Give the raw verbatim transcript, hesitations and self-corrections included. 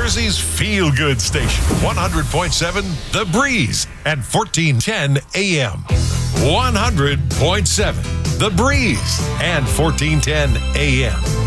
Jersey's feel-good station, one hundred point seven The Breeze and fourteen ten A M. one hundred point seven The Breeze and fourteen ten A M.